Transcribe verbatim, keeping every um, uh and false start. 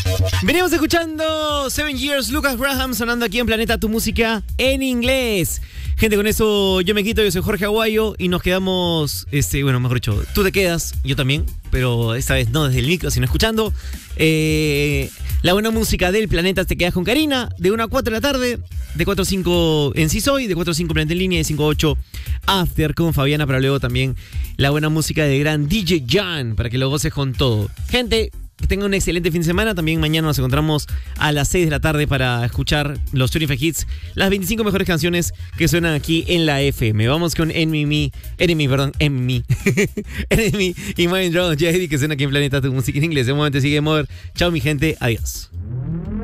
Venimos escuchando Seven Years, Lucas Graham sonando aquí en Planeta Tu Música en inglés. Gente, con eso yo me quito, yo soy Jorge Aguayo y nos quedamos, este, bueno, mejor dicho, tú te quedas, yo también, pero esta vez no desde el micro, sino escuchando eh, la buena música del Planeta. Te quedas con Karina, de una a cuatro de la tarde, de cuatro a cinco en Sí Soy, de cuatro a cinco Planeta en Línea, de cinco a ocho After con Fabiana, para luego también la buena música de gran D J Jan, para que lo goces con todo. Gente, que tengan un excelente fin de semana. También mañana nos encontramos a las seis de la tarde para escuchar los veinticinco Hits, las veinticinco mejores canciones que suenan aquí en la F M. Vamos con Enemy, Enemy, perdón, Enemy, Enemy y Mind Drone J D, que suena aquí en Planeta Tu Música en inglés. De momento sigue Mover. Chao, mi gente. Adiós.